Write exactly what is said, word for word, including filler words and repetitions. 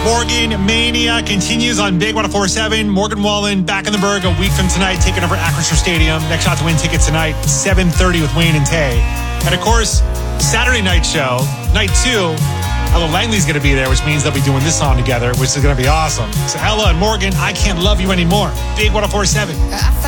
Morgan Mania continues on Big one oh four point seven. Morgan Wallen back in the Berg a week from tonight, taking over Acrisure Stadium. Next shot to win tickets tonight, seven thirty with Wayne and Tay. And of course, Saturday night show, night two, Ella Langley's going to be there, which means they'll be doing this song together, which is going to be awesome. So Ella and Morgan, I Can't Love You Anymore. Big one oh four point seven.